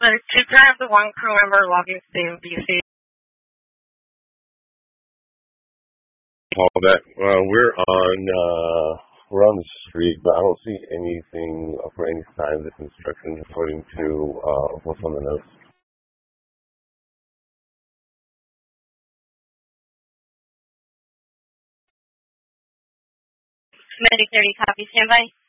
There's two times the one crew member logging state of BC. All that. We're on the street, but I don't see anything for any signs of construction according to what's on the notes. Medic 30, copy, standby.